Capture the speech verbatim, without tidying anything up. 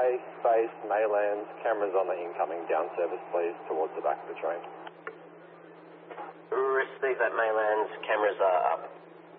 Bay, Space, Maylands, cameras on the incoming down service, please, towards the back of the train. Receive that, Maylands. Cameras are up.